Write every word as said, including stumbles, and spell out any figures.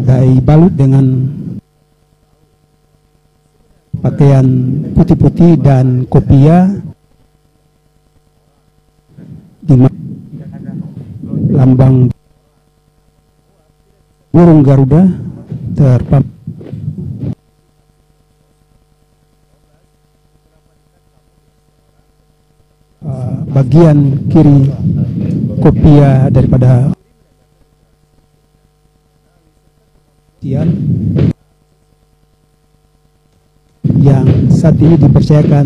sudah dibalut dengan pakaian putih-putih dan kopiah di lambang burung Garuda terpampang. Uh, bagian kiri kopiah daripada tian yang saat ini dipercayakan